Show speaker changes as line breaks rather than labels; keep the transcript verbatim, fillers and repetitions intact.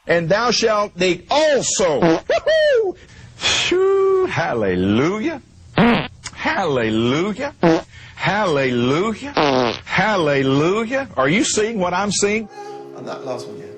and thou shalt take also. Woo-hoo! Shoo, hallelujah. Hallelujah. Hallelujah. Hallelujah. Are you seeing what I'm seeing?
On that last one, yeah.